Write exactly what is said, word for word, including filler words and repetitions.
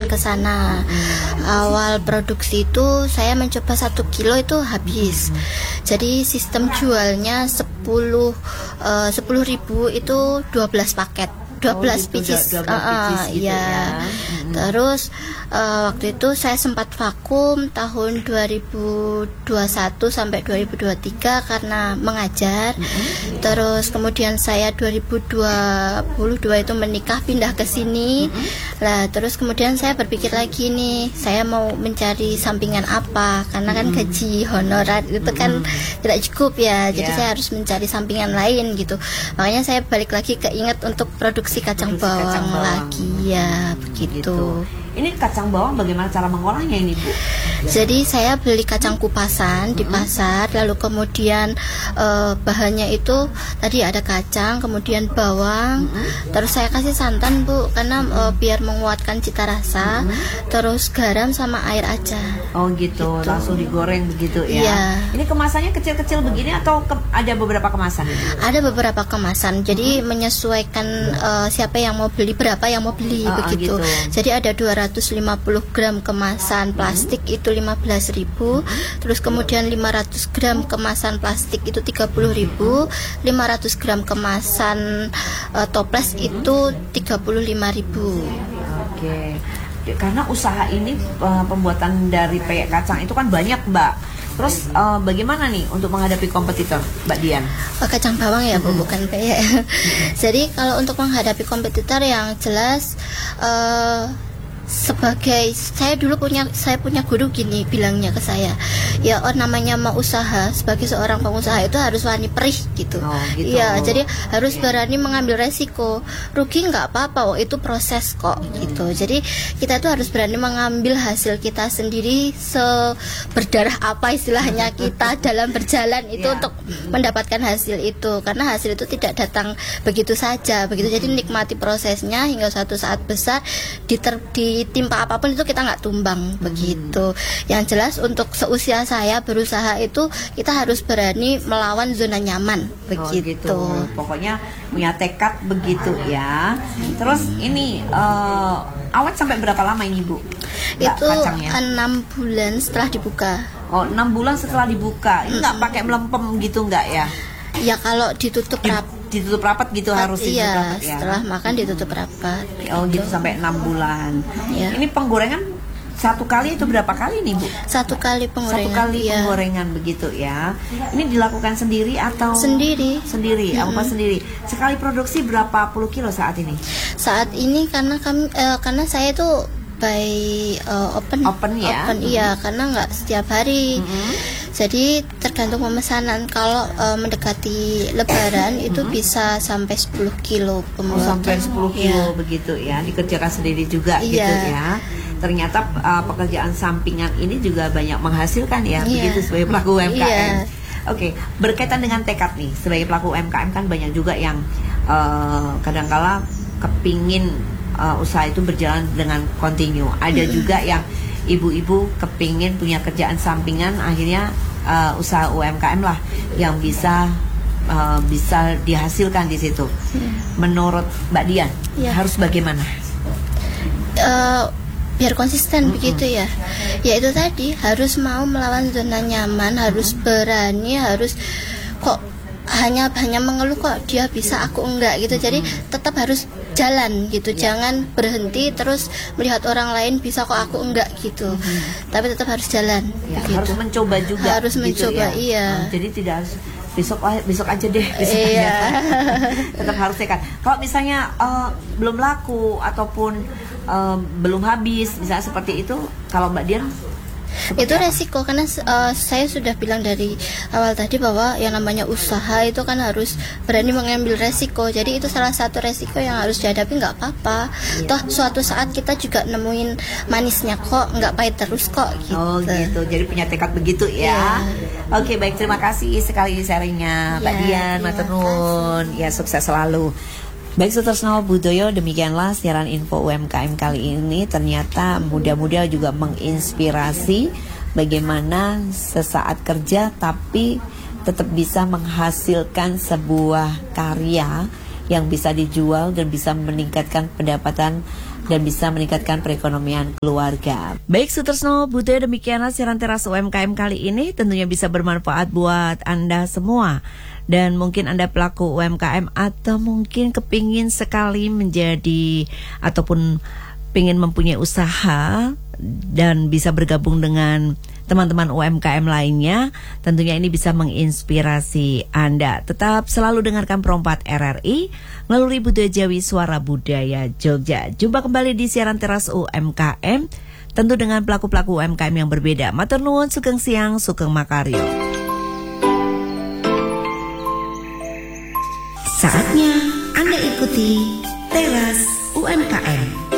ke sana. Awal produksi itu saya mencoba satu kilo itu habis. Jadi sistem jualnya sepuluh uh, sepuluh ribu itu dua belas paket. dua belas oh, gitu, pieces, dua belas uh, pieces gitu, ya. ya. Hmm. Terus uh, waktu itu saya sempat vakum tahun dua ribu dua puluh satu sampai dua ribu dua puluh tiga karena mengajar. Hmm. Terus kemudian saya dua ribu dua puluh dua itu menikah, pindah ke sini. Hmm. Lah terus kemudian saya berpikir lagi nih, saya mau mencari sampingan apa? Karena kan gaji honorar itu kan hmm. tidak cukup ya. Jadi yeah. saya harus mencari sampingan lain gitu. Makanya saya balik lagi keinget untuk produksi si kacang bawang, kacang bawang lagi ya begitu. Gitu. Ini kacang bawang bagaimana cara mengolahnya ini Bu? Jadi saya beli kacang kupasan di pasar, lalu kemudian uh, bahannya itu tadi ada kacang, kemudian bawang, mm-hmm. terus saya kasih santan Bu, karena uh, biar menguatkan cita rasa, mm-hmm. terus garam sama air aja. Oh gitu, gitu. Langsung digoreng begitu ya? Iya. Ini kemasannya kecil-kecil begini atau ke- ada beberapa kemasan? Ada beberapa kemasan, jadi mm-hmm. menyesuaikan uh, siapa yang mau beli, berapa yang mau beli oh, begitu. Gitu. Jadi ada dua ratus lima puluh gram kemasan plastik mm-hmm. itu lima belas ribu, terus kemudian lima ratus gram kemasan plastik itu tiga puluh ribu, lima ratus gram kemasan uh, toples itu tiga puluh lima ribu. Oke. Karena usaha ini uh, pembuatan dari peyek kacang itu kan banyak, Mbak. Terus uh, bagaimana nih untuk menghadapi kompetitor, Mbak Dian? Oh, kacang bawang ya, Bu, bukan peyek. Jadi kalau untuk menghadapi kompetitor yang jelas uh, sebagai saya dulu punya saya punya guru gini bilangnya ke saya, ya oh namanya mau usaha sebagai seorang pengusaha itu harus wani perih gitu. Oh, gitu. Ya jadi harus berani mengambil resiko, rugi nggak apa-apa, oh itu proses kok gitu. Jadi kita tuh harus berani mengambil hasil kita sendiri, seberdarah apa istilahnya kita dalam berjalan itu yeah. untuk mendapatkan hasil itu, karena hasil itu tidak datang begitu saja begitu. Jadi nikmati prosesnya hingga suatu saat besar diter di timpa apapun itu kita nggak tumbang hmm. begitu. Yang jelas untuk seusia saya berusaha itu kita harus berani melawan zona nyaman begitu. Oh, gitu. Pokoknya punya tekad begitu ya. Terus ini uh, awet sampai berapa lama ini Bu? Itu enam bulan setelah dibuka. Oh enam bulan setelah dibuka. Ini nggak hmm. pakai melempem gitu nggak ya? Ya kalau ditutup rapat. Ditutup rapat gitu harus ditutup iya, rapat ya. Setelah makan ditutup rapat. Oh gitu, gitu sampai enam bulan. Ya. Ini penggorengan satu kali itu berapa kali nih Bu? Satu kali penggorengan. Satu kali ya. penggorengan begitu ya. Ini dilakukan sendiri atau? Sendiri. Sendiri. Mm-hmm. Apa sendiri? Sekali produksi berapa puluh kilo saat ini? Saat ini karena kami eh, karena saya itu by uh, open. Open ya. Open mm-hmm. iya, karena nggak setiap hari. Mm-hmm. Jadi tergantung pemesanan. Kalau uh, mendekati Lebaran itu mm-hmm. bisa sampai sepuluh kilo pembuatan. Oh, sampai sepuluh kilo ya. Begitu ya. Dikerjakan sendiri juga iya. gitu ya. Ternyata uh, pekerjaan sampingan ini juga banyak menghasilkan ya. Iya. Begitu sebagai pelaku U M K M. Iya. Oke, berkaitan dengan tekad nih. Sebagai pelaku U M K M kan banyak juga yang uh, kadangkala kepingin uh, usaha itu berjalan dengan kontinu. Ada mm-hmm. juga yang ibu-ibu kepingin punya kerjaan sampingan, akhirnya uh, usaha U M K M lah yang bisa uh, bisa dihasilkan di situ. Hmm. Menurut Mbak Dian, ya. harus bagaimana? Uh, biar konsisten mm-hmm. begitu ya. Ya itu tadi harus mau melawan zona nyaman, mm-hmm. harus berani, harus kok hanya hanya mengeluh kok dia bisa aku enggak gitu. Jadi tetap harus jalan gitu, ya. Jangan berhenti terus melihat orang lain bisa kok aku enggak gitu. Hmm. Tapi tetap harus jalan. Ya, gitu. Harus mencoba juga. Harus gitu mencoba, ya. iya. Hmm, jadi tidak harus besok besok aja deh. Besok iya. aja. Tetap harus tekan. Kalau misalnya uh, belum laku ataupun uh, belum habis, misalnya seperti itu, kalau Mbak Dian itu apa? Resiko karena uh, saya sudah bilang dari awal tadi bahwa yang namanya usaha itu kan harus berani mengambil resiko. Jadi itu salah satu resiko yang harus dihadapi, nggak apa-apa. Iya. Toh suatu saat kita juga nemuin manisnya kok, nggak pahit terus kok gitu. Oh gitu. Jadi punya tekad begitu ya. Iya. Oke baik, terima kasih sekali sharingnya Mbak ya, Dian, matur nuwun. Ya sukses selalu. Baik Sutresno Budoyo, demikianlah siaran info U M K M kali ini. Ternyata muda-muda juga menginspirasi bagaimana sesaat kerja tapi tetap bisa menghasilkan sebuah karya yang bisa dijual dan bisa meningkatkan pendapatan dan bisa meningkatkan perekonomian keluarga. Baik Sutresno, Bude, demikianlah siaran Teras U M K M kali ini. Tentunya bisa bermanfaat buat Anda semua. Dan mungkin Anda pelaku U M K M atau mungkin kepingin sekali menjadi ataupun pingin mempunyai usaha dan bisa bergabung dengan teman-teman U M K M lainnya, tentunya ini bisa menginspirasi Anda. Tetap selalu dengarkan Pro empat R R I melalui Budaya Jawi Suara Budaya Jogja. Jumpa kembali di siaran Teras U M K M, tentu dengan pelaku-pelaku U M K M yang berbeda. Matur nuwun, sugeng siang, sugeng makaryo. Saatnya Anda ikuti Teras U M K M.